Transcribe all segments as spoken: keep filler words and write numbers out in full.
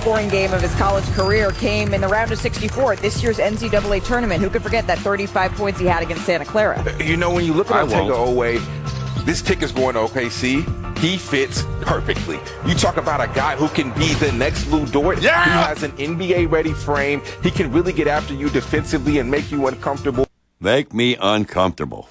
scoring game of his college career came in the round of sixty-four at this year's N C double A tournament. Who could forget that thirty-five points he had against Santa Clara? You know, when you look at Otega Oweh, this kick is going to O K C. He fits perfectly. You talk about a guy who can be the next Lou Dort. Yeah! He has an N B A-ready frame. He can really get after you defensively and make you uncomfortable. Make me uncomfortable.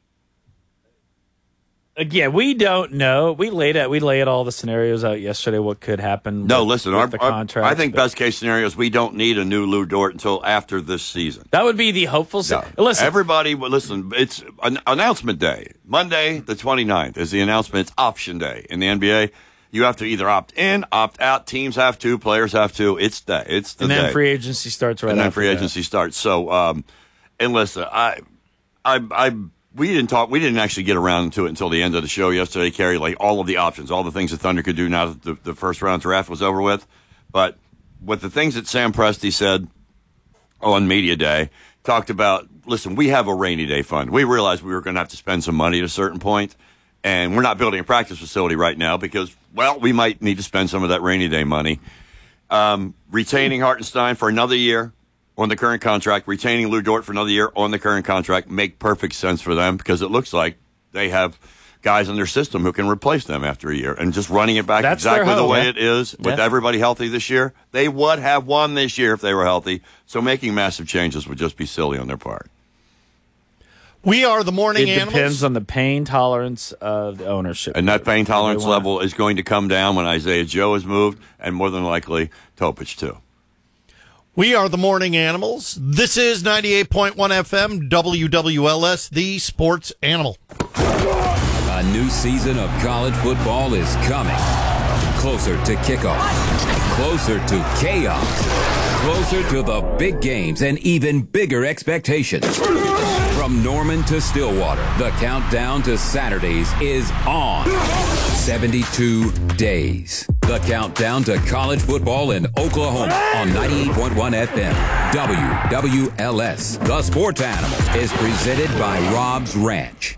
Again, we don't know. We laid out. We laid all the scenarios out yesterday. What could happen? No, with, listen. with Our, the our, contract. I think best case scenario is we don't need a new Lou Dort until after this season. That would be the hopeful. Se- no. Listen, everybody. Listen. It's an announcement day. Monday, the twenty-ninth, is the announcement. It's option day in the N B A. You have to either opt in, opt out. Teams have to. Players have to. It's the. It's the and then day. free agency starts right. And then after free that. agency starts. So, um, and listen, I, I, I. We didn't talk. We didn't actually get around to it until the end of the show yesterday, Kerry. Like all of the options, all the things that Thunder could do now that the, the first round draft was over with. But with the things that Sam Presti said on Media Day, talked about, listen, we have a rainy day fund. We realized we were going to have to spend some money at a certain point, and we're not building a practice facility right now because, well, we might need to spend some of that rainy day money. Um, retaining Hartenstein for another year on the current contract, retaining Lou Dort for another year on the current contract make perfect sense for them because it looks like they have guys in their system who can replace them after a year. And just running it back That's exactly the way yeah. it is with yeah. everybody healthy this year, they would have won this year if they were healthy. So making massive changes would just be silly on their part. We are the morning It animals. depends on the pain tolerance of the ownership. And that pain tolerance wanna- level is going to come down when Isaiah Joe is moved, and more than likely Topic too. We are the morning animals. This is ninety-eight point one F M, W W L S, the sports animal. A new season of college football is coming. Closer to kickoff. Closer to chaos. Closer to the big games and even bigger expectations. From Norman to Stillwater, the countdown to Saturdays is on. seventy-two days. The countdown to college football in Oklahoma on ninety-eight point one F M. W W L S. The Sports Animal is presented by Rob's Ranch.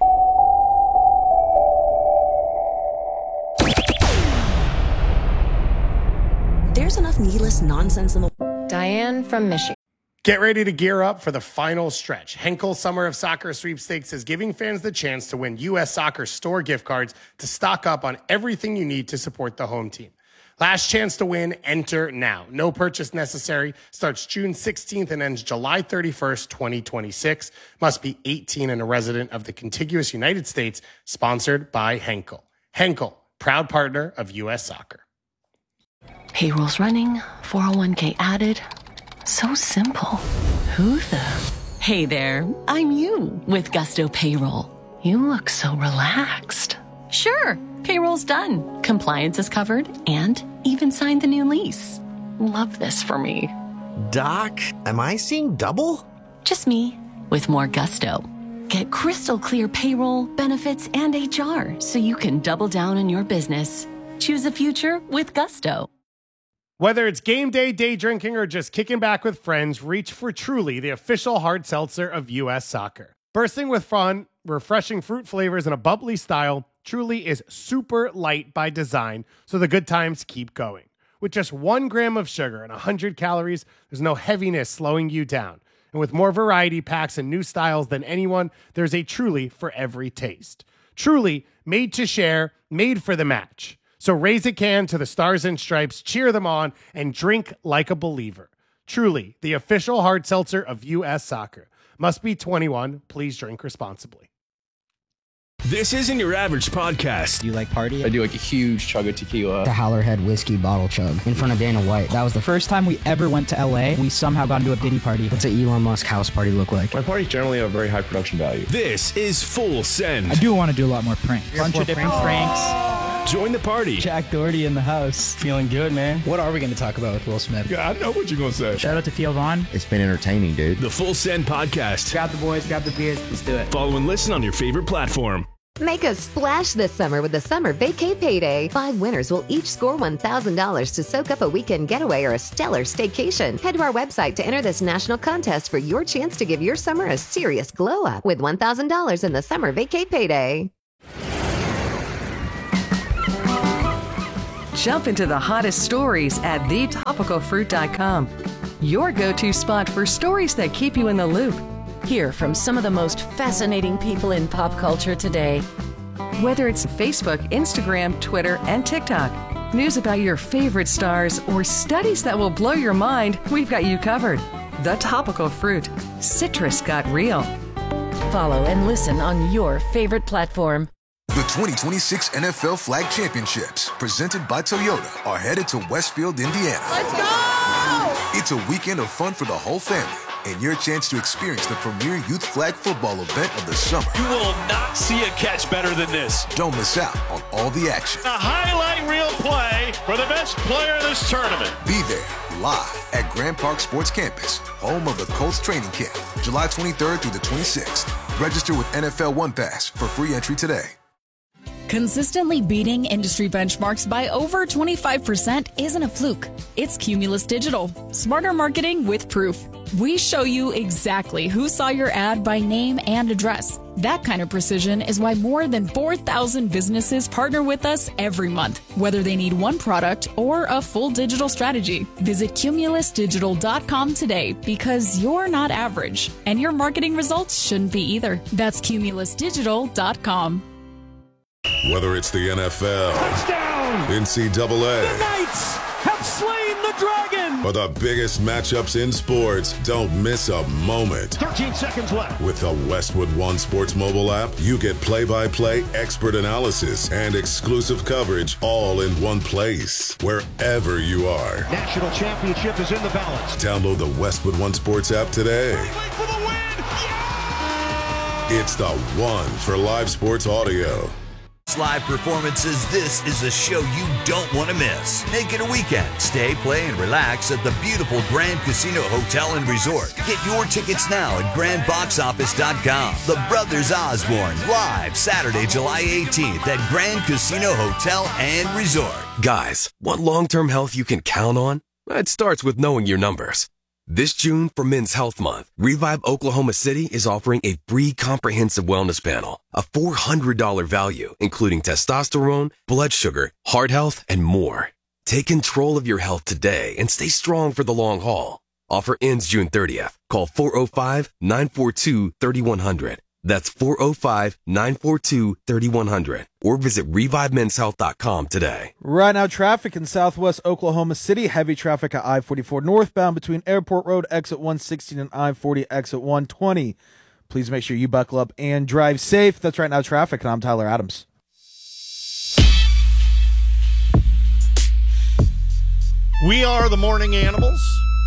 There's enough needless nonsense in the... Diane from Michigan. Get ready to gear up for the final stretch. Henkel Summer of Soccer Sweepstakes is giving fans the chance to win U S Soccer store gift cards to stock up on everything you need to support the home team. Last chance to win, enter now. No purchase necessary. Starts June sixteenth and ends July thirty-first, twenty twenty-six. Must be eighteen and a resident of the contiguous United States. Sponsored by Henkel. Henkel, proud partner of U S Soccer. Payroll's running, four oh one k added. So simple. Who the? Hey there, I'm you with Gusto Payroll. You look so relaxed. Sure, payroll's done. Compliance is covered and even signed the new lease. Love this for me. Doc, am I seeing double? Just me with more gusto. Get crystal clear payroll, benefits, and H R so you can double down on your business. Choose a future with Gusto. Whether it's game day, day drinking, or just kicking back with friends, reach for Truly, the official hard seltzer of U S Soccer. Bursting with fun, refreshing fruit flavors, and a bubbly style, Truly is super light by design, so the good times keep going. With just one gram of sugar and one hundred calories, there's no heaviness slowing you down. And with more variety packs and new styles than anyone, there's a Truly for every taste. Truly, made to share, made for the match. So raise a can to the Stars and Stripes, cheer them on, and drink like a believer. Truly, the official hard seltzer of U S Soccer. Must be twenty-one. Please drink responsibly. This isn't your average podcast. Do you like party? I do like a huge chug of tequila. The Howlerhead whiskey bottle chug in front of Dana White. That was the first time we ever went to L A. We somehow got into a Diddy party. What's an Elon Musk house party look like? My parties generally have very high production value. This is Full Send. I do want to do a lot more pranks. A bunch of different pranks. Join the party. Jack Doherty in the house. Feeling good, man. What are we going to talk about with Will Smith? Yeah, I know what you're going to say. Shout out to Theo Vaughn. It's been entertaining, dude. The Full Send Podcast. Grab the boys, grab the beers, let's do it. Follow and listen on your favorite platform. Make a splash this summer with the Summer Vacay Payday. Five winners will each score one thousand dollars to soak up a weekend getaway or a stellar staycation. Head to our website to enter this national contest for your chance to give your summer a serious glow up with one thousand dollars in the Summer Vacay Payday. Jump into the hottest stories at the topical fruit dot com. Your go-to spot for stories that keep you in the loop. Hear from some of the most fascinating people in pop culture today. Whether it's Facebook, Instagram, Twitter, and TikTok, news about your favorite stars, or studies that will blow your mind, we've got you covered. The Topical Fruit. Citrus got real. Follow and listen on your favorite platform. The twenty twenty-six N F L Flag Championships, presented by Toyota, are headed to Westfield, Indiana. Let's go! It's a weekend of fun for the whole family, and your chance to experience the premier youth flag football event of the summer. You will not see a catch better than this. Don't miss out on all the action. A highlight reel play for the best player in this tournament. Be there, live at Grand Park Sports Campus, home of the Colts training camp, July twenty-third through the twenty-sixth. Register with N F L One Pass for free entry today. Consistently beating industry benchmarks by over twenty-five percent isn't a fluke. It's Cumulus Digital. Smarter marketing with proof. We show you exactly who saw your ad by name and address. That kind of precision is why more than four thousand businesses partner with us every month, whether they need one product or a full digital strategy. Visit cumulus digital dot com today because you're not average, and your marketing results shouldn't be either. That's cumulus digital dot com. Whether it's the N F L, touchdown, N C double A, the Knights have slain the dragon, or the biggest matchups in sports, don't miss a moment. thirteen seconds left. With the Westwood One Sports mobile app, you get play-by-play expert analysis and exclusive coverage all in one place, wherever you are. National championship is in the balance. Download the Westwood One Sports app today. For the win. Yeah! It's the one for live sports audio. Live performances, this is a show you don't want to miss. Make it a weekend. Stay, play, and relax at the beautiful Grand Casino Hotel and Resort. Get your tickets now at grand box office dot com. The Brothers Osborne, live Saturday, July eighteenth at Grand Casino Hotel and Resort. Guys, want long-term health you can count on? It starts with knowing your numbers. This June, for Men's Health Month, Revive Oklahoma City is offering a free comprehensive wellness panel, a four hundred dollars value, including testosterone, blood sugar, heart health, and more. Take control of your health today and stay strong for the long haul. Offer ends June thirtieth. Call four oh five, nine four two, three one zero zero. That's four oh five, nine four two, three one zero zero. Or visit revive men's health dot com today. Right now, traffic in southwest Oklahoma City. Heavy traffic at I forty-four northbound between Airport Road, exit one sixteen, and I forty, exit one twenty. Please make sure you buckle up and drive safe. That's Right Now Traffic, and I'm Tyler Adams. We are the Morning Animals.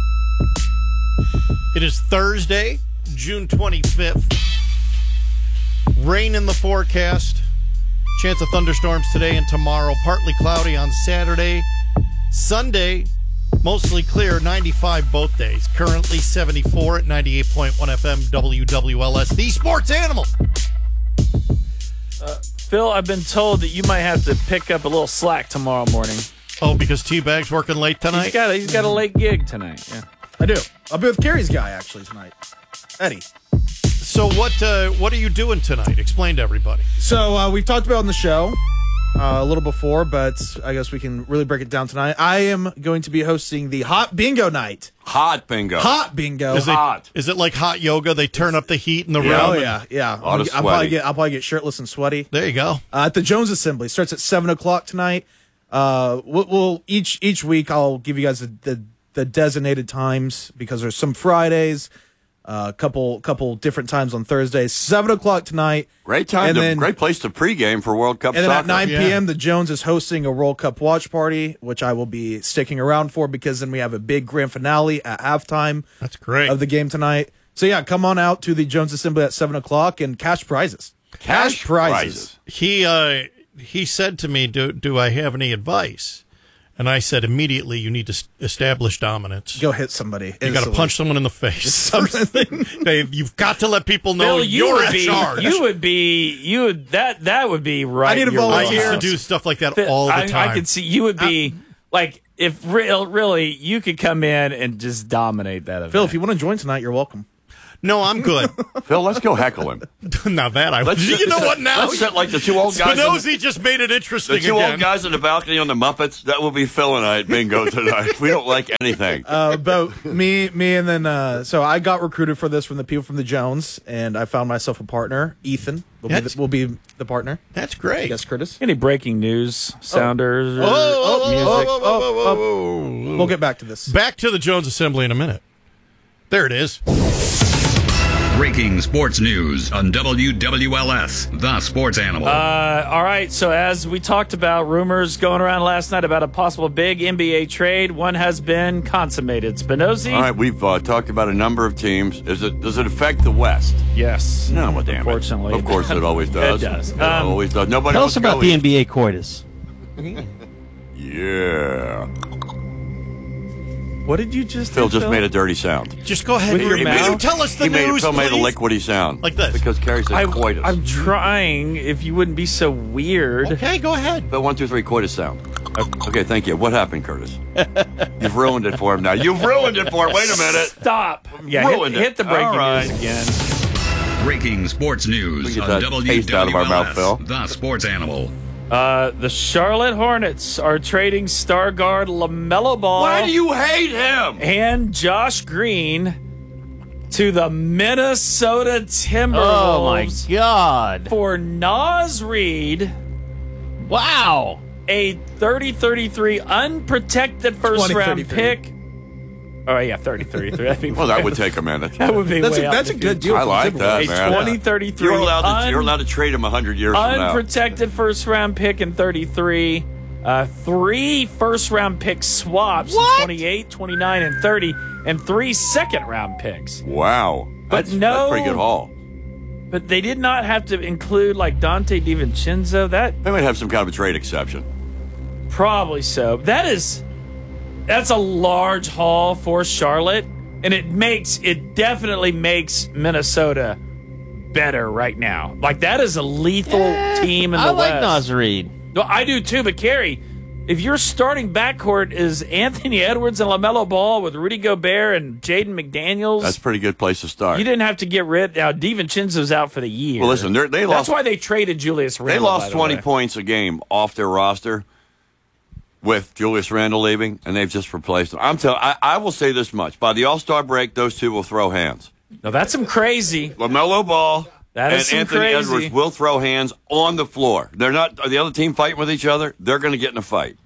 It is Thursday, June twenty-fifth. Rain in the forecast. Chance of thunderstorms today and tomorrow. Partly cloudy on Saturday. Sunday, mostly clear, ninety-five both days. Currently seventy-four at ninety-eight point one F M W W L S, the Sports Animal. Uh, Phil, I've been told that you might have to pick up a little slack tomorrow morning. Oh, because T-Bag's working late tonight? He's got a, he's got a late gig tonight. Yeah, I do. I'll be with Carrie's guy, actually, tonight. Eddie. So what uh, what are you doing tonight? Explain to everybody. So uh, we've talked about it on the show uh, a little before, but I guess we can really break it down tonight. I am going to be hosting the Hot Bingo Night. Hot Bingo. Hot Bingo. Is hot. It, is it like hot yoga? They turn up the heat in the yeah, room? Oh, yeah, yeah. A lot of I'll, probably sweaty. get, I'll probably get shirtless and sweaty. There you go. Uh, at the Jones Assembly. Starts at seven o'clock tonight. Uh, we'll, we'll each each week I'll give you guys the, the, the designated times because there's some Fridays. A uh, couple couple different times on Thursdays. Seven o'clock tonight. Great time. And To, then, great place to pregame for World Cup and then soccer. at nine Yeah. p.m. the Jones is hosting a World Cup watch party, which I will be sticking around for because then we have a big grand finale at halftime. That's great. Of the game tonight. So yeah, come on out to the Jones Assembly at seven o'clock and cash prizes. Cash prizes. He uh, he said to me, "Do do I have any advice?" And I said immediately, "You need to s- establish dominance. Go hit somebody. You got to punch someone in the face. Something. Dave, you've got to let people know Phil, you you're would in be, charge. You would be. You would that. That would be right. I need a your volunteer. I used to wheelhouse. do stuff like that Phil, all the I, time. I could see you would be like if real, really you could come in and just dominate that event. Phil, if you want to join tonight, you're welcome. No, I'm good. Phil, let's go heckle him. Now that I Let's you know what now? Let's sit like the two old guys. Spinozzi in, just made it interesting the two again. old guys in the balcony on the Muppets. That will be Phil and I at bingo tonight. We don't like anything. Uh, but me, me, and then uh, so I got recruited for this from the people from the Jones, and I found myself a partner. Ethan will, be the, will be the partner. That's great. Yes, Curtis. Any breaking news, sounders, Oh, or oh, oh, music? oh, oh, oh, oh, oh, oh, oh. We'll get back to this. Back to the Jones Assembly in a minute. There it is. Breaking sports news on W W L S, the sports animal. Uh, all right, so as we talked about, rumors going around last night about a possible big N B A trade. One has been consummated. Spinozzi? All right, we've uh, talked about a number of teams. Is it Does it affect the West? Yes. No, well, damn Unfortunately. it. Of course it always does. It does. It Um, always does. Nobody Tell wants us to about go the east. N B A coitus. Yeah. What did you just Phil do, just Phil? made a dirty sound. Just go ahead With and your you mouth? tell us the he made, news, Phil made a please. liquidy sound. Like this. Because Carrie said I, coitus. I'm trying, if you wouldn't be so weird. Okay, go ahead. Phil, one, two, three, coitus sound. Okay, thank you. What happened, Curtis? You've ruined it for him now. You've ruined it for him. Wait a minute. Stop. Yeah, Ruined hit, it. hit the breaking All right. news again. Breaking sports We news get on that W taste out of our W L S, mouth, Phil. the sports animal. Uh, the Charlotte Hornets are trading star guard LaMelo Ball. Why do you hate him? And Josh Green to the Minnesota Timberwolves. Oh, my God. For Naz Reid. Wow. A thirty thirty-three unprotected first round thirty-three. pick. Oh, yeah, thirty thirty-three. That'd be Well, that would take a minute. That would be That's way a, out that's a the good future. deal. I for like the that, Timberwolves. man. twenty thirty-three. You're allowed to, un- you're allowed to trade him one hundred years from now. Unprotected first round pick in thirty-three. Uh, three first round pick swaps in twenty-eight, twenty-nine, and thirty, and three second round picks. Wow. But That's, no- that's a pretty good haul. But they did not have to include like Dante DiVincenzo. That They might have some kind of a trade exception. probably so. That is that's a large haul for Charlotte, and it makes it definitely makes Minnesota better right now. Like that is a lethal team in the I like West. Naz Reid. No, I do too, but Carrie, if your starting backcourt is Anthony Edwards and LaMelo Ball with Rudy Gobert and Jaden McDaniels, That's a pretty good place to start. you didn't have to get rid. Now DiVincenzo's out for the year. Well, listen, they're- they That's lost- why they traded Julius Randle. They by lost the twenty way. points a game off their roster with Julius Randle leaving, and they've just replaced him. I'm telling. I, I will say this much: by the All Star break, those two will throw hands. No, that's some crazy. LaMelo Ball That is and some Anthony crazy. Edwards will throw hands on the floor. They're not are the other team fighting with each other. They're going to get in a fight.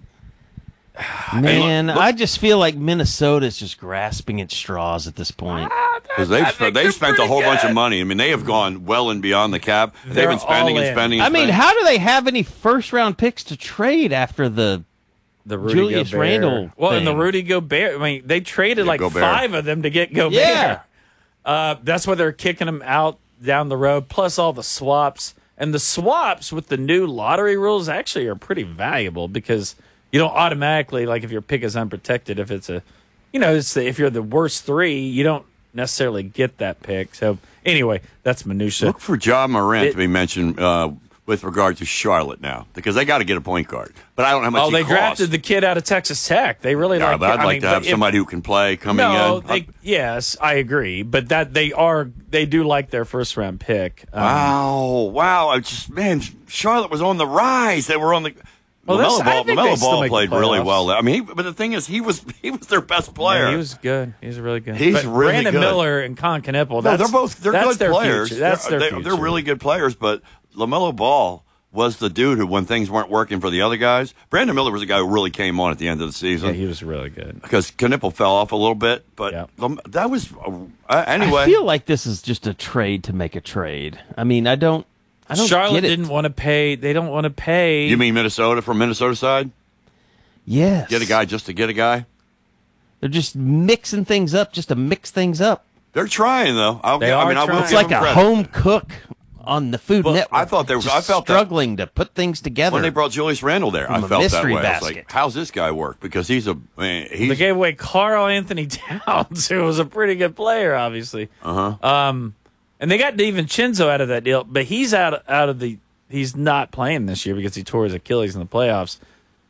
Man, look- look- I just feel like Minnesota's just grasping at straws at this point. Because they've spent, they've spent a whole bunch of money. I mean, they have gone well and beyond the cap. They've They're been spending all and in. spending. And I mean, spending. how do they have any first round picks to trade after the The Rudy Julius Gobert. Randle Well, and the thing? Rudy Gobert. I mean, they traded Yeah, like Gobert. five of them to get Gobert. Yeah. Uh, that's why they're kicking them out down the road. Plus all the swaps, and the swaps with the new lottery rules actually are pretty valuable because you don't automatically like if your pick is unprotected. If it's a, you know, it's the, if you're the worst three, you don't necessarily get that pick. So anyway, that's minutia. Look for John Morant It- to be mentioned uh, with regard to Charlotte now, because they got to get a point guard. But I don't know how much Oh, he they costs. drafted the kid out of Texas Tech. They really Yeah, like. but I'd I like mean, to have but if- somebody who can play coming No, in. they, yes, I agree, but that they are they do like their first round pick. Um, Wow, wow! I just man, Charlotte was on the rise. They were on the. Well, that's- LaMelo I Ball, think they LaMelo still Ball make the played really playoffs. well. I mean, he, but the thing is, he was he was their best player. Yeah, he was good. He's really good. He's But really Brandon good. Miller and Con Knippel. No, That's, they're both they're that's good their players. Future. That's they're, their they, future. They're really good players, but LaMelo Ball was the dude who, when things weren't working for the other guys, Brandon Miller was the guy who really came on at the end of the season. Yeah, he was really good. Because Knippel fell off a little bit, but Lam- that was uh, anyway. I feel like this is just a trade to make a trade. I mean, I don't. I don't Charlotte get it. didn't want to pay. They don't want to pay. You mean Minnesota from Minnesota side? Yes. Get a guy just to get a guy. They're just mixing things up just to mix things up. They're trying though. I'll, They I are mean, I will trying. give It's like them a credit. home cook on the Food Well, Network. I thought they were. just I felt that struggling to put things together. when they brought Julius Randle there. From I a felt that mystery way. I was like, basket. how's this guy work? Because he's a man, he's They gave away Carl Anthony Towns, who was a pretty good player, obviously. uh huh. Um, and they got DiVincenzo out of that deal, but he's out out of the. He's not playing this year because he tore his Achilles in the playoffs.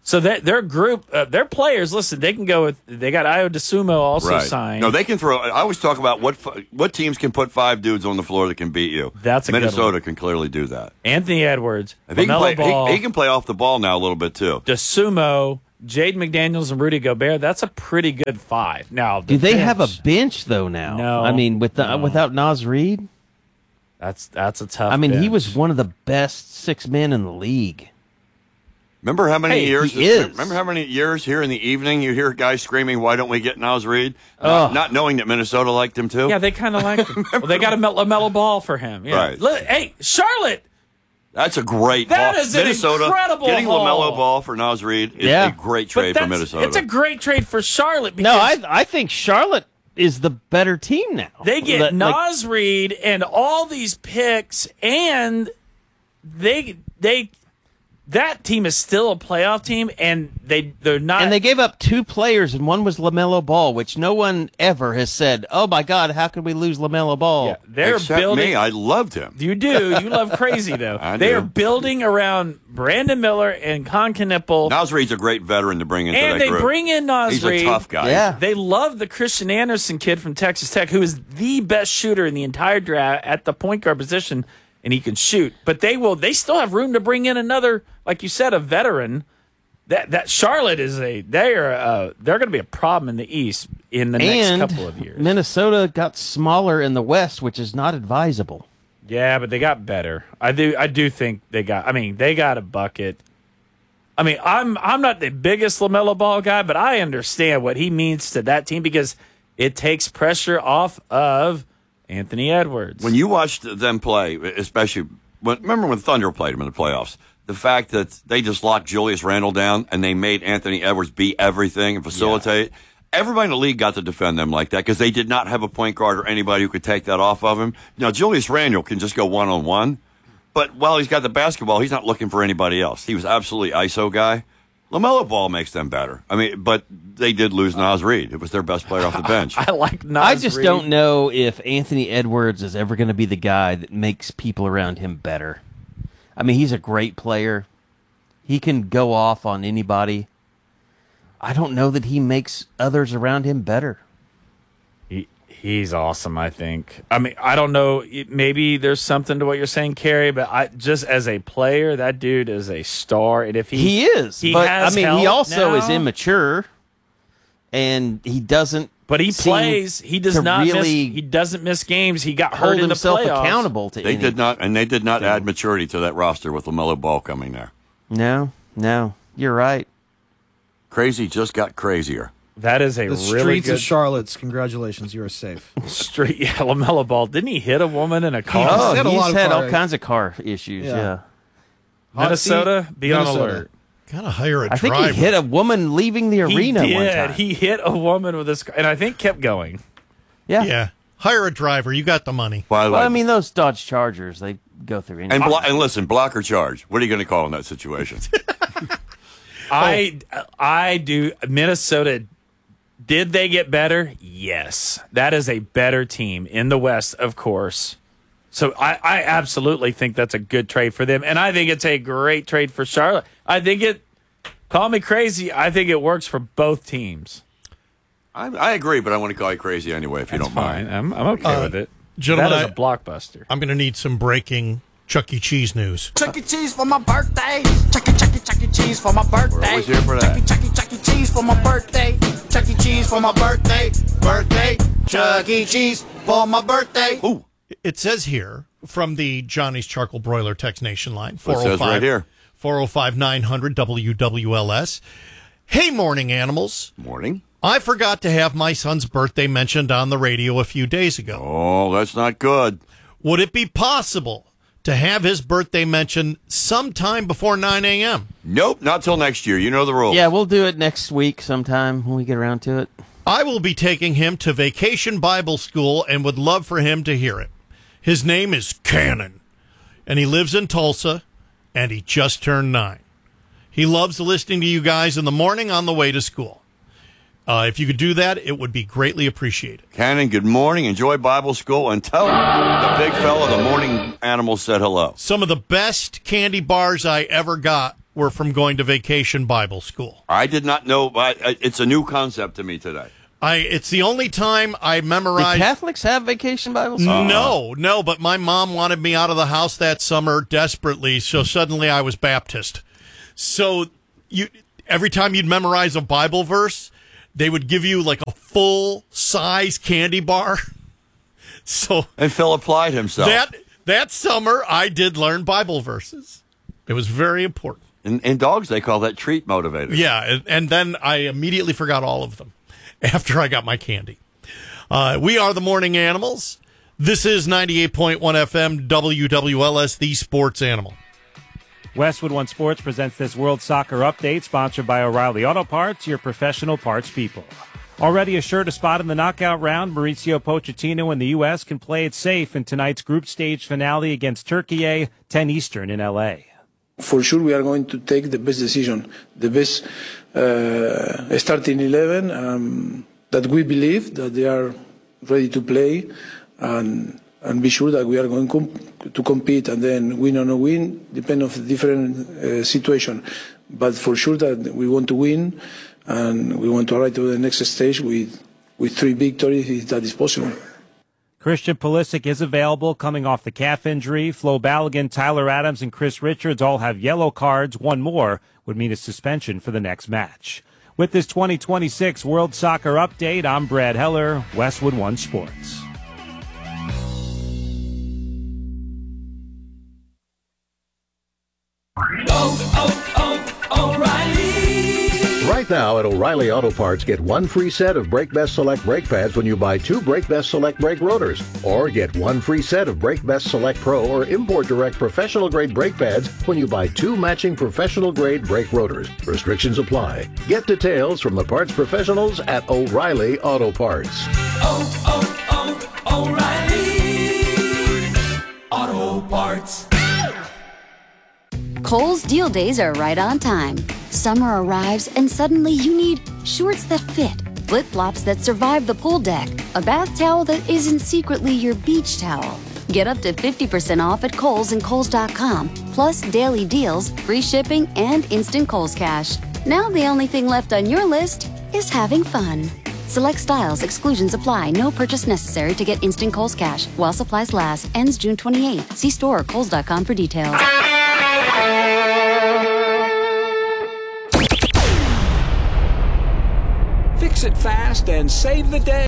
So that their group, uh, their players. Listen, they can go with. They got Io DeSumo also Right. signed. No, they can throw. I always talk about what fi- what teams can put five dudes on the floor that can beat you. That's a good Minnesota one. can clearly do that. Anthony Edwards, If he, can LaMelo play, Ball, he, he can play off the ball now a little bit too. DeSumo, Jade McDaniels, and Rudy Gobert. That's a pretty good five. Now, the Do they bench, have a bench though now? No, I mean, with the, no. without Nas Reed. That's that's a tough. I mean, he bench. was one of the best six men in the league. Remember how many Hey, years? he is. Remember how many years here in the evening you hear guys screaming, "Why don't we get Nas Reed?" Oh. Not, not knowing that Minnesota liked him too. Yeah, they kind of like him. Well, they got a LaMelo Ball for him. Yeah. Right. Look, hey, Charlotte. That's a great. That haul. is an Minnesota incredible getting haul. LaMelo Ball for Nas Reed is Yeah. a great But trade for that's- Minnesota. It's a great trade for Charlotte. Because No, I I think Charlotte is the better team now. They get That- like- Nas Reed and all these picks, and they they that team is still a playoff team, and they they're not. and they gave up two players, and one was LaMelo Ball, which no one ever has said, "Oh my God, how could we lose LaMelo Ball?" Yeah, they're Except building. me, I loved him. You do. You love crazy though. I they do. are building around Brandon Miller and Con Knipple. Nas Reed's a great veteran to bring into And that they group. bring in Nas He's Reed. a tough guy. Yeah. They love the Christian Anderson kid from Texas Tech, who is the best shooter in the entire draft at the point guard position, and he can shoot. But they will. They still have room to bring in another, like you said, a veteran. That that Charlotte is a they are uh, they're going to be a problem in the East in the and next couple of years. Minnesota got smaller in the West, which is not advisable. Yeah, but they got better. I do. I do think they got. I mean, they got a bucket. I mean, I'm I'm not the biggest LaMelo Ball guy, but I understand what he means to that team because it takes pressure off of Anthony Edwards. When you watched them play, especially when, remember when Thunder played them in the playoffs, the fact that they just locked Julius Randle down and they made Anthony Edwards be everything and facilitate. Yeah. Everybody in the league got to defend them like that because they did not have a point guard or anybody who could take that off of him. Now, Julius Randle can just go one-on-one, but while he's got the basketball, he's not looking for anybody else. He was absolutely I S O guy. LaMelo Ball makes them better. I mean, but they did lose Nas Reed. It was their best player off the bench. I like Nas I just Reed. don't know if Anthony Edwards is ever going to be the guy that makes people around him better. I mean, he's a great player. He can go off on anybody. I don't know that he makes others around him better. He, he's awesome, I think. I mean, I don't know. it- Maybe there's something to what you're saying, Kerry, but I just as a player, that dude is a star. And if he He is, he but has I mean, he help also is now, immature, and he doesn't. But he seem plays. He does to not miss. really He doesn't miss games. He got hold hurt in the himself playoffs. accountable to. They any- did not, and they did not add maturity to that roster with LaMelo Ball coming there. No, no, you're right. Crazy just got crazier. That is a The really streets good of Charlotte's. Congratulations, you are safe. street. Yeah, LaMelo Ball. Didn't he hit a woman in a car? Oh, He's had a he's lot of had car- all kinds of car issues. Yeah. Yeah, Minnesota, be on Minnesota. alert. Gotta hire a I think driver. he hit a woman leaving the arena he one did. time. He hit a woman with his car, and I think kept going. yeah. Yeah, hire a driver. You got the money. By the Well, way, I mean, those Dodge Chargers, they go through anything. and, blo- and listen, block or charge. What are you going to call in that situation? I I do. Minnesota. Did they get better? Yes. That is a better team in the West, of course. So I, I absolutely think that's a good trade for them. And I think it's a great trade for Charlotte. I think it, call me crazy, I think it works for both teams. I, I agree, but I want to call you crazy anyway if you That's don't fine. mind. I'm, I'm okay Uh, with it. gentlemen, that is I- a blockbuster. I'm going to need some breaking Chuck E. Cheese news. Chuck E. Cheese for my birthday. Chuck E. Chuck E. Chuck E. Cheese for my birthday. We're always here for that. Chuck E. Chuck E. Cheese for my birthday. Chuck E. Cheese for my birthday. Birthday. Chuck E. Cheese for my birthday. Ooh, It says here from the Johnny's Charcoal Broiler Text Nation line, it says right here. four oh five nine hundred W W L S. Hey, morning animals. Morning. I forgot to have my son's birthday mentioned on the radio a few days ago. Oh, that's not good. Would it be possible to have his birthday mentioned sometime before nine a.m.? Nope, not till next year. You know the rules. Yeah, we'll do it next week sometime when we get around to it. I will be taking him to Vacation Bible School and would love for him to hear it. His name is Cannon, and he lives in Tulsa, and he just turned nine. He loves listening to you guys in the morning on the way to school. Uh, if you could do that, it would be greatly appreciated. Cannon, good morning. Enjoy Bible school and tell him the big fella, the morning animal, said hello. Some of the best candy bars I ever got were from going to Vacation Bible School. I did not know. I, it's a new concept to me today. I It's the only time I memorized. Do Catholics have Vacation Bible School? No, no, but my mom wanted me out of the house that summer desperately, so suddenly I was Baptist. So you every time you'd memorize a Bible verse, they would give you like a full-size candy bar. So And Phil applied himself. That that summer, I did learn Bible verses. It was very important. In, in dogs, they call that treat motivator. Yeah, and, and then I immediately forgot all of them after I got my candy. Uh, we are the Morning Animals. This is ninety-eight point one F M W W L S, the Sports Animal. Westwood One Sports presents this World Soccer Update, sponsored by O'Reilly Auto Parts, your professional parts people. Already assured a spot in the knockout round, Mauricio Pochettino and the U S can play it safe in tonight's group stage finale against Turkey, ten Eastern in L A. For sure, we are going to take the best decision, the best uh, starting eleven um, that we believe that they are ready to play, and and be sure that we are going com- to compete and then win or no win, depend on the different uh, situation. But for sure that we want to win, and we want to arrive to the next stage with with three victories if that is possible. Christian Pulisic is available coming off the calf injury. Flo Balogun, Tyler Adams, and Chris Richards all have yellow cards. One more would mean a suspension for the next match. With this twenty twenty-six World Soccer Update, I'm Brad Heller, Westwood One Sports. Oh, oh, oh, O'Reilly! Right now at O'Reilly Auto Parts, get one free set of Brake Best Select brake pads when you buy two Brake Best Select brake rotors. Or get one free set of Brake Best Select Pro or Import Direct professional grade brake pads when you buy two matching professional grade brake rotors. Restrictions apply. Get details from the parts professionals at O'Reilly Auto Parts. Oh, oh, oh, O'Reilly! Auto Parts. Kohl's deal days are right on time. Summer arrives and suddenly you need shorts that fit, flip-flops that survive the pool deck, a bath towel that isn't secretly your beach towel. Get up to fifty percent off at Kohl's and Kohl's dot com, plus daily deals, free shipping, and instant Kohl's Cash. Now the only thing left on your list is having fun. Select styles, exclusions apply, no purchase necessary to get instant Kohl's Cash. While supplies last, ends June twenty-eighth. See store or Kohl's dot com for details. Fix it fast and save the day.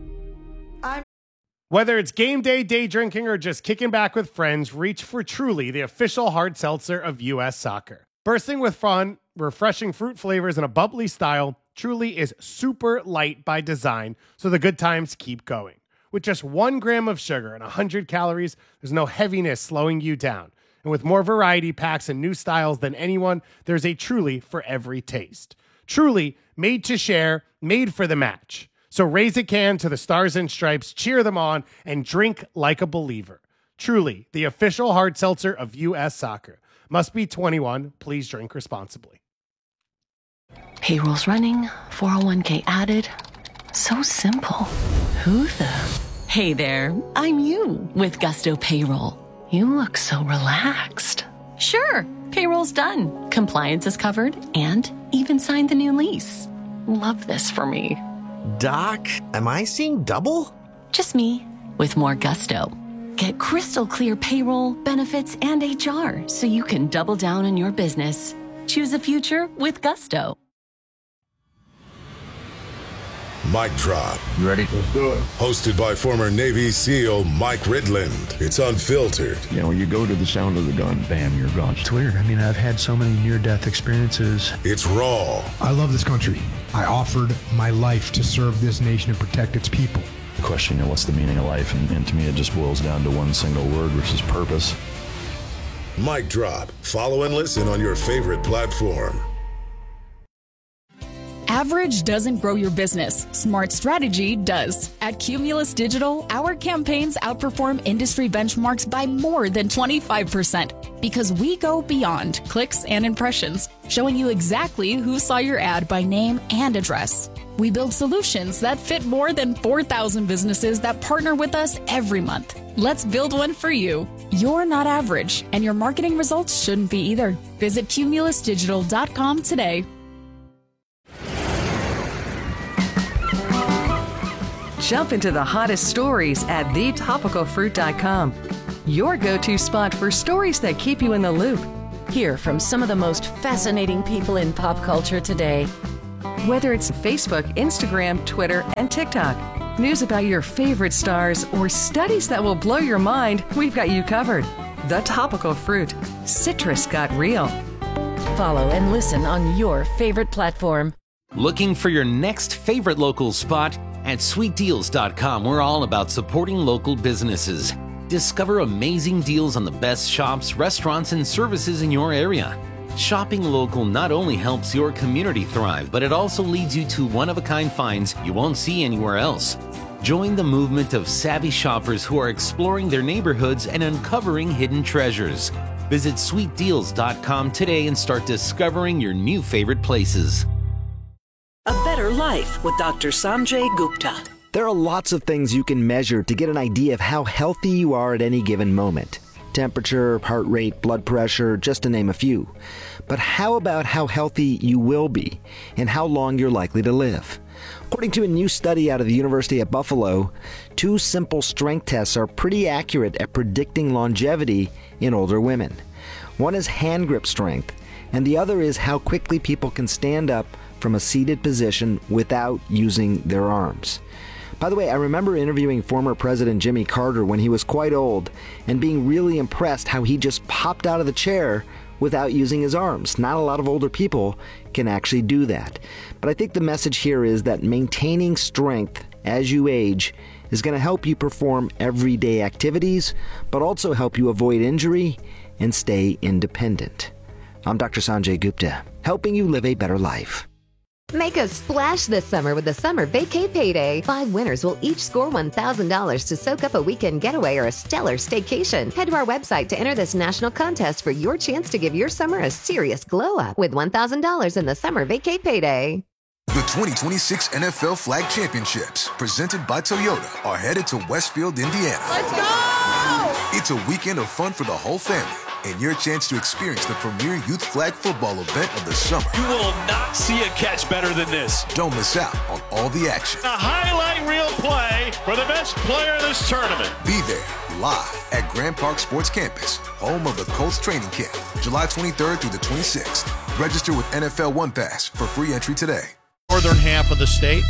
Whether it's game day, day drinking, or just kicking back with friends, reach for Truly, the official hard seltzer of U S Soccer. Bursting with fun, refreshing fruit flavors, and a bubbly style, Truly is super light by design, so the good times keep going. With just one gram of sugar and one hundred calories, there's no heaviness slowing you down. And with more variety packs and new styles than anyone, there's a Truly for every taste. Truly, made to share, made for the match. So raise a can to the Stars and Stripes, cheer them on, and drink like a believer. Truly, the official hard seltzer of U S Soccer. Must be twenty-one. Please drink responsibly. Payroll's running, four oh one k added. So simple. Who the? Hey there, I'm you with Gusto Payroll. You look so relaxed. Sure, payroll's done. Compliance is covered and even signed the new lease. Love this for me. Doc, am I seeing double? Just me with more gusto. Get crystal clear payroll, benefits, and H R so you can double down on your business. Choose a future with Gusto. Mic Drop. You ready? Let's do it. Hosted by former Navy SEAL Mike Ridland. It's unfiltered. You know, you go to the sound of the gun, bam, you're gone. It's weird. I mean, I've had so many near-death experiences. It's raw. I love this country. I offered my life to serve this nation and protect its people. The question, you know, what's the meaning of life? And, and to me, it just boils down to one single word, which is purpose. Mic Drop. Follow and listen on your favorite platform. Average doesn't grow your business. Smart strategy does. At Cumulus Digital, our campaigns outperform industry benchmarks by more than twenty-five percent because we go beyond clicks and impressions, showing you exactly who saw your ad by name and address. We build solutions that fit more than four thousand businesses that partner with us every month. Let's build one for you. You're not average, and your marketing results shouldn't be either. Visit cumulus digital dot com today. Jump into the hottest stories at the topical fruit dot com. Your go-to spot for stories that keep you in the loop. Hear from some of the most fascinating people in pop culture today. Whether it's Facebook, Instagram, Twitter, and TikTok, news about your favorite stars, or studies that will blow your mind, we've got you covered. The Topical Fruit. Citrus got real. Follow and listen on your favorite platform. Looking for your next favorite local spot? At sweet deals dot com, we're all about supporting local businesses. Discover amazing deals on the best shops, restaurants, and services in your area. Shopping local not only helps your community thrive, but it also leads you to one-of-a-kind finds you won't see anywhere else. Join the movement of savvy shoppers who are exploring their neighborhoods and uncovering hidden treasures. Visit sweet deals dot com today and start discovering your new favorite places. A Better Life with Doctor Sanjay Gupta. There are lots of things you can measure to get an idea of how healthy you are at any given moment. Temperature, heart rate, blood pressure, just to name a few. But how about how healthy you will be and how long you're likely to live? According to a new study out of the University at Buffalo, two simple strength tests are pretty accurate at predicting longevity in older women. One is hand grip strength, and the other is how quickly people can stand up from a seated position without using their arms. By the way, I remember interviewing former President Jimmy Carter when he was quite old and being really impressed how he just popped out of the chair without using his arms. Not a lot of older people can actually do that. But I think the message here is that maintaining strength as you age is going to help you perform everyday activities, but also help you avoid injury and stay independent. I'm Doctor Sanjay Gupta, helping you live a better life. Make a splash this summer with the Summer Vacay Payday. Five winners will each score one thousand dollars to soak up a weekend getaway or a stellar staycation. Head to our website to enter this national contest for your chance to give your summer a serious glow up with one thousand dollars in the Summer Vacay Payday. The twenty twenty-six N F L Flag Championships, presented by Toyota, are headed to Westfield, Indiana. Let's go! It's a weekend of fun for the whole family and your chance to experience the premier youth flag football event of the summer. You will not see a catch better than this. Don't miss out on all the action. A highlight reel play for the best player of this tournament. Be there live at Grand Park Sports Campus, home of the Colts training camp, July twenty-third through the twenty-sixth. Register with N F L One Pass for free entry today. Northern half of the state.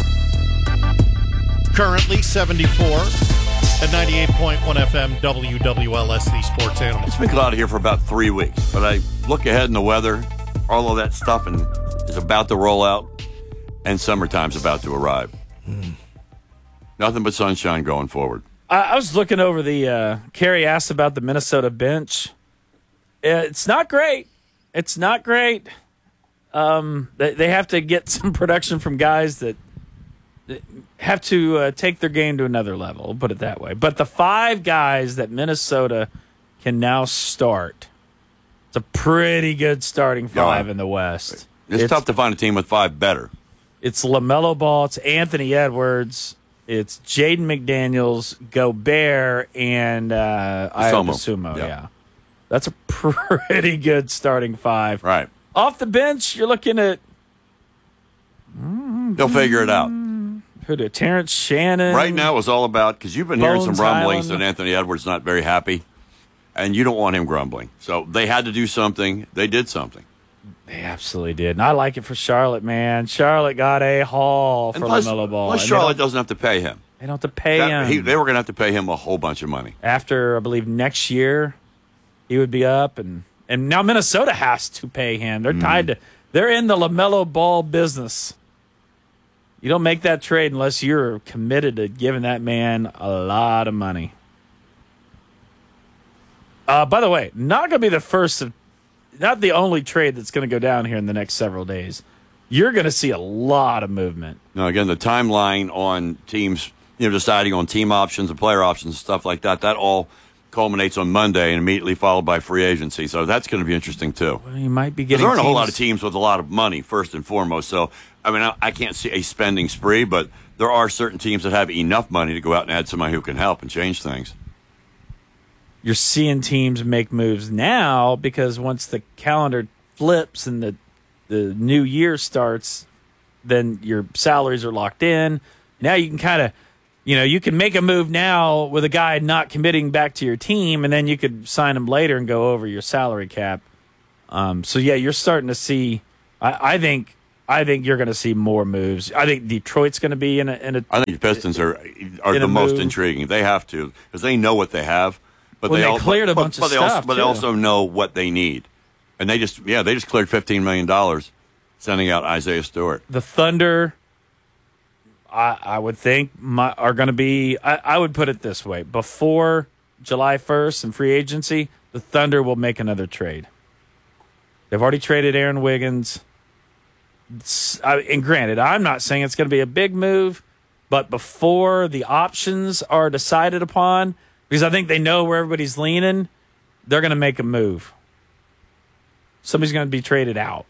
Currently seventy-four at ninety-eight point one F M W W L S, the Sports Animal. It's been cloudy here for about three weeks, but I look ahead in the weather, all of that stuff and is about to roll out, and summertime's about to arrive. Mm. Nothing but sunshine going forward. I, I was looking over the, uh, Kerry asked about the Minnesota bench. It's not great. It's not great. Um, they, they have to get some production from guys that have to uh, take their game to another level, we'll put it that way. But the five guys that Minnesota can now start, it's a pretty good starting five yeah. in the West. It's, it's tough to find a team with five better. It's LaMelo Ball, it's Anthony Edwards, it's Jaden McDaniels, Gobert, and uh, Ayo Dosunmu. Yeah. yeah. That's a pretty good starting five. Right. Off the bench, you're looking at... They'll figure it out. Who did Terrence Shannon? Right now it's all about, because you've been Bones hearing some rumblings Highland. that Anthony Edwards not very happy, and you don't want him grumbling. So they had to do something. They did something. They absolutely did. And I like it for Charlotte, man. Charlotte got a haul for LaMelo Ball. Plus Charlotte doesn't have to pay him. They don't have to pay that, him. He, they were going to have to pay him a whole bunch of money. After, I believe, next year, he would be up. And, and now Minnesota has to pay him. They're tied mm. to – they're in the LaMelo Ball business. You don't make that trade unless you're committed to giving that man a lot of money. Uh, by the way, not going to be the first of, not the only trade that's going to go down here in the next several days. You're going to see a lot of movement. Now, again, the timeline on teams, you know, deciding on team options and player options and stuff like that, that all culminates on Monday and immediately followed by free agency. So that's going to be interesting, too. Well, you might be Because getting there aren't a whole teams- lot of teams with a lot of money, first and foremost. So, I mean, I, I can't see a spending spree, but there are certain teams that have enough money to go out and add somebody who can help and change things. You're seeing teams make moves now because once the calendar flips and the the new year starts, then your salaries are locked in. Now you can kind of, you know, you can make a move now with a guy not committing back to your team, and then you could sign him later and go over your salary cap. Um, so yeah, you're starting to see. I, I think. I think you're going to see more moves. I think Detroit's going to be in a. In a I think the Pistons are are in the a most move. intriguing. They have to because they know what they have, but Well, they, they al- cleared a but, bunch of but they also, stuff, But they too. also know what they need, and they just yeah they just cleared fifteen million dollars, sending out Isaiah Stewart. The Thunder, I, I would think, my, are going to be. I, I would put it this way: before July first and free agency, the Thunder will make another trade. They've already traded Aaron Wiggins. It's- I, and granted, I'm not saying it's going to be a big move, but before the options are decided upon, because I think they know where everybody's leaning, they're going to make a move. Somebody's going to be traded out.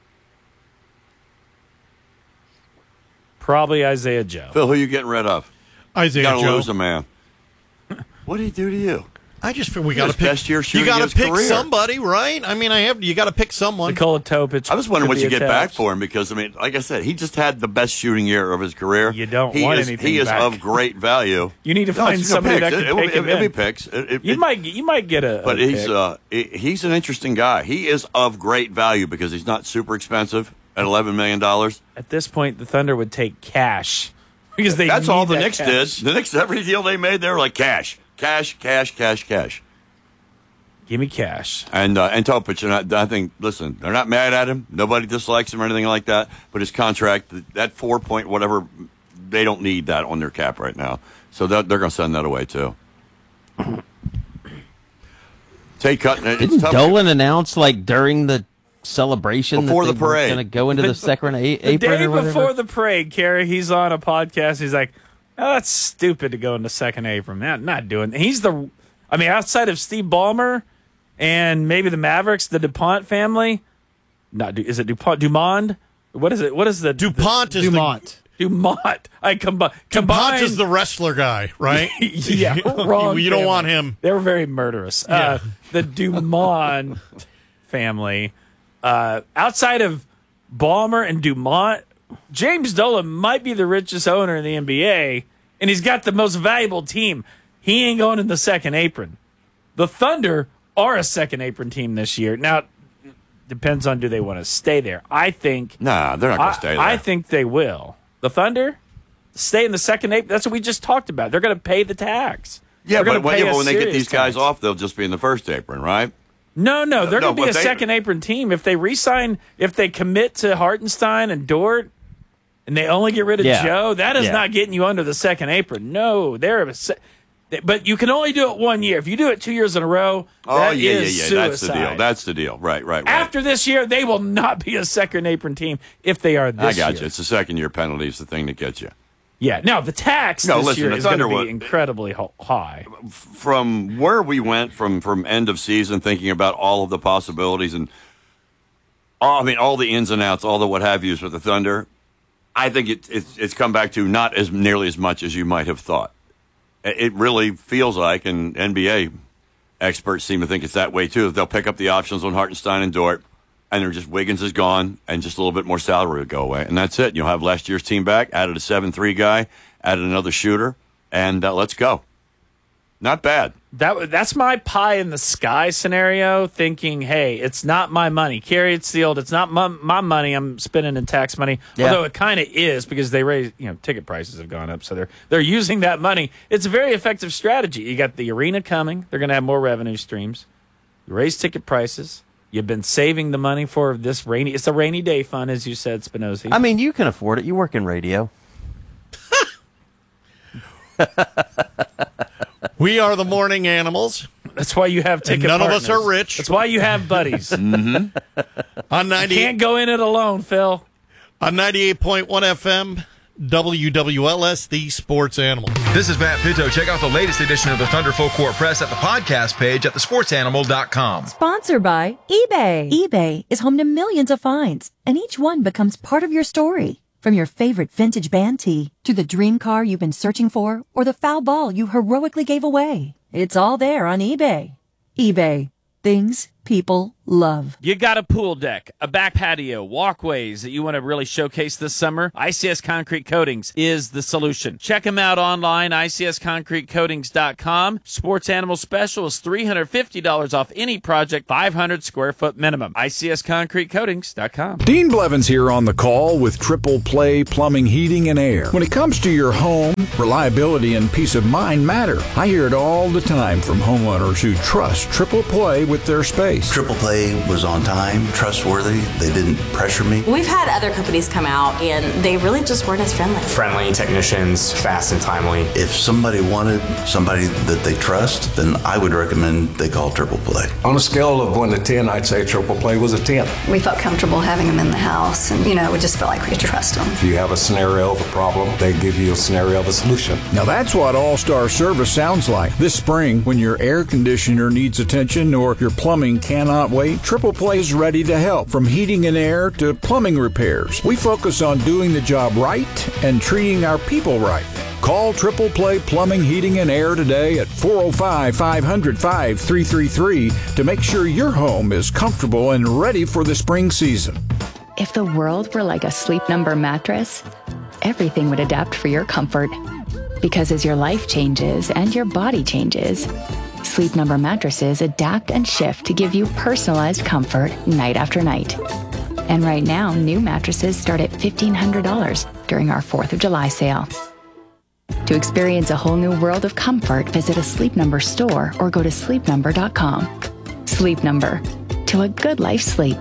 Probably Isaiah Joe. Phil, who are you getting rid of? Isaiah you gotta Joe. lose a man. What did he do to you? I just feel we He got to was pick. best year You shooting got his to pick career. somebody, right? I mean, I have. You got to pick someone. Nikola Topic. I was wondering could what you be get back attached. for him because I mean, like I said, he just had the best shooting year of his career. You don't he want is, anything He is back. of great value. You need to No, find it's, you know, somebody picks. that It- can it, pick it, him it'll be in. picks. It- it- You it- might you might get a. But a he's pick. uh, he- he's an interesting guy. He is of great value because he's not super expensive at eleven million dollars. At this point, the Thunder would take cash because they. That's need all the that Knicks cash. did. The Knicks, every deal they made, they were like cash, cash, cash, cash, cash. Give me cash. And uh, and Topic, and I, I think, listen, they're not mad at him. Nobody dislikes him or anything like that. But his contract, that four point whatever, they don't need that on their cap right now. So they're, they're going to send that away too. Tate cutting it. Didn't Dolan announce like during the celebration Before that the they were parade. going to go into the, second a- The apron day or whatever? before the parade, Kerry, he's on a podcast. He's like, "Oh, that's stupid to go into second apron. Not not doing." He's the. I mean, outside of Steve Ballmer and maybe the Mavericks, the DuPont family. Not is it DuPont? Dumond? What is it? What is the DuPont the, is Dumont. Dumont. I combi- DuPont combined. is the wrestler guy, right? yeah, wrong. You don't family. want him. They were very murderous. Uh, the Dumont family. Uh, outside of Ballmer and Dumont, James Dolan might be the richest owner in the N B A, and he's got the most valuable team. He ain't going in the second apron. The Thunder are a second apron team this year. Now, depends on do they want to stay there. I think. Nah, they're not going I- to stay there. I think they will. The Thunder stay in the second apron. That's what we just talked about. They're going to pay the tax. yeah, They're but, gonna when, pay yeah, a but when they get serious these guys tax. off, they'll just be in the first apron, right? No, no, they're No, going to be but a they- second apron team if they re-sign, if they commit to Hartenstein and Dort, and they only get rid of Yeah. Joe. That is Yeah. not getting you under the second apron. No, they're a se- but you can only do it one year. If you do it two years in a row, Oh, that yeah, yeah, is yeah. suicide. That's the deal. That's the deal. Right, right, right. After this year, they will not be a second apron team if they are this I got year. you. It's the second year penalty is the thing that gets you. Yeah, no, the tax No, this listen, year the is going to Thunder be wa- incredibly ho- high. From where we went from from end of season, thinking about all of the possibilities and all, I mean, all the ins and outs, all the what have yous with the Thunder, I think it, it's it's come back to not as nearly as much as you might have thought. It it really feels like, and N B A experts seem to think it's that way too, that they'll pick up the options on Hartenstein and Dort, and they're just Wiggins is gone, and just a little bit more salary will go away, and that's it. You'll have last year's team back, added a seven three guy, added another shooter, and uh, let's go. Not bad. That that's my pie in the sky scenario. Thinking, hey, it's not my money. Carry it sealed. It's not my, my money. I'm spending in tax money. Yeah. Although it kind of is because they raise, you know, ticket prices have gone up, so they're they're using that money. It's a very effective strategy. You got the arena coming. They're going to have more revenue streams. You raise ticket prices. You've been saving the money for this rainy. It's a rainy day fund, as you said, Spinozzi. I mean, you can afford it. You work in radio. We are the morning animals. That's why you have And ticket. none of us partners. are rich. That's why you have buddies. Mm-hmm. On You ninety, can't go in it alone, Phil. on ninety-eight point one F M, W W L S, the sports animal. This is Matt Pitto. Check out the latest edition of the Thunder Full Court Press at the podcast page at the sports animal dot com. Sponsored by eBay. eBay is home to millions of finds, and each one becomes part of your story. From your favorite vintage band tee to the dream car you've been searching for or the foul ball you heroically gave away. It's all there on eBay. eBay. Things people love. You got a pool deck, a back patio, walkways that you want to really showcase this summer? I C S Concrete Coatings is the solution. Check them out online, I C S concrete coatings dot com. Sports Animal Special is three hundred fifty dollars off any project, five hundred square foot minimum. I C S concrete coatings dot com. Dean Blevins here on the call with Triple Play Plumbing, Heating, and Air. When it comes to your home, reliability and peace of mind matter. I hear it all the time from homeowners who trust Triple Play with their space. Triple Play was on time, trustworthy. They didn't pressure me. We've had other companies come out, and they really just weren't as friendly. Friendly technicians, fast and timely. If somebody wanted somebody that they trust, then I would recommend they call Triple Play. On a scale of one to ten, I'd say Triple Play was a ten. We felt comfortable having them in the house, and, you know, we just felt like we could trust them. If you have a scenario of a problem, they give you a scenario of a solution. Now that's what All-Star Service sounds like. This spring, when your air conditioner needs attention or your plumbing cannot wait, Triple Play is ready to help. From heating and air to plumbing repairs, we focus on doing the job right and treating our people right. Call Triple Play Plumbing, Heating, and Air today at four oh five, five hundred, five three three three to make sure your home is comfortable and ready for the spring season. If the world were like a Sleep Number mattress, everything would adapt for your comfort. Because as your life changes and your body changes, Sleep Number mattresses adapt and shift to give you personalized comfort night after night. And right now, new mattresses start at fifteen hundred dollars during our fourth of July sale. To experience a whole new world of comfort, visit a Sleep Number store or go to sleep number dot com. Sleep Number. To a good life sleep.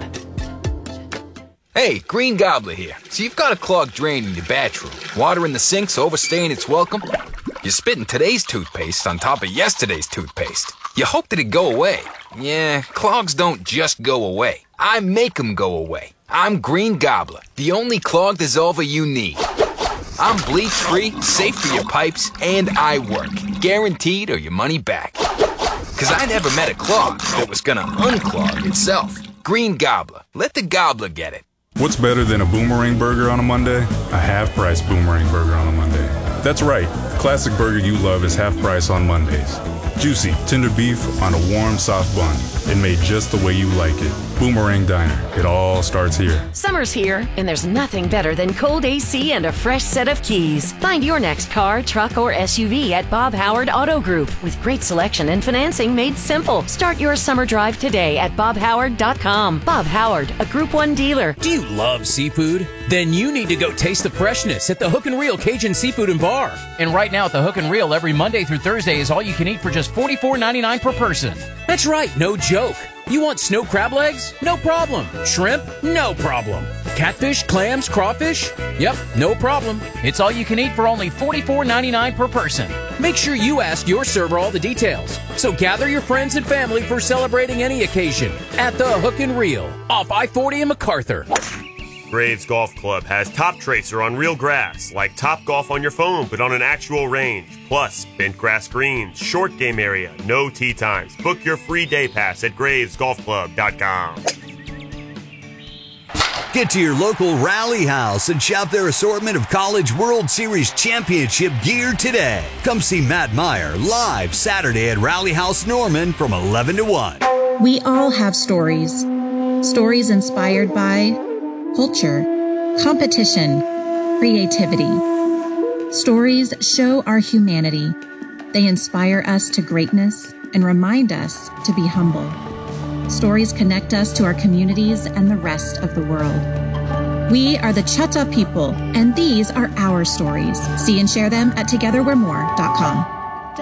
Hey, Green Gobbler here. So you've got a clogged drain in your bathroom. Water in the sink's overstaying its welcome. You're spitting today's toothpaste on top of yesterday's toothpaste. You hope that it go away. Yeah, clogs don't just go away. I make them go away. I'm Green Gobbler, the only clog dissolver you need. I'm bleach-free, safe for your pipes, and I work. Guaranteed or your money back. Cause I never met a clog that was gonna unclog itself. Green Gobbler. Let the gobbler get it. What's better than a boomerang burger on a Monday? A half-price boomerang burger on a Monday. That's right. The classic burger you love is half price on Mondays. Juicy, tender beef on a warm, soft bun. And made just the way you like it. Boomerang Diner. It all starts here. Summer's here, and there's nothing better than cold A C and a fresh set of keys. Find your next car, truck, or S U V at Bob Howard Auto Group with great selection and financing made simple. Start your summer drive today at bob howard dot com. Bob Howard, a Group one dealer. Do you love seafood? Then you need to go taste the freshness at the Hook and Reel Cajun Seafood and Bar. And right now at the Hook and Reel, every Monday through Thursday is all you can eat for just forty-four ninety-nine per person. That's right, no joke. You want snow crab legs? No problem. Shrimp? No problem. Catfish, clams, crawfish? Yep, no problem. It's all you can eat for only forty-four ninety-nine per person. Make sure you ask your server all the details. So gather your friends and family for celebrating any occasion at the Hook and Reel off I forty in MacArthur. Graves Golf Club has Top Tracer on real grass, like Top Golf on your phone, but on an actual range. Plus, bent grass greens, short game area, no tee times. Book your free day pass at graves golf club dot com. Get to your local Rally House and shop their assortment of College World Series Championship gear today. Come see Matt Meyer live Saturday at Rally House Norman from eleven to one. We all have stories. Stories inspired by culture, competition, creativity. Stories show our humanity. They inspire us to greatness and remind us to be humble. Stories connect us to our communities and the rest of the world. We are the Chutta people, and these are our stories. See and share them at together we're more dot com.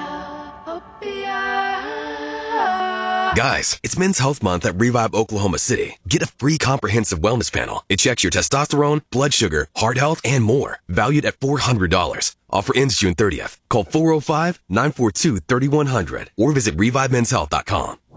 Guys, it's Men's Health Month at Revive Oklahoma City. Get a free comprehensive wellness panel. It checks your testosterone, blood sugar, heart health, and more. Valued at four hundred dollars. Offer ends June thirtieth. Call four oh five, nine four two, three one zero zero or visit revive men's health dot com.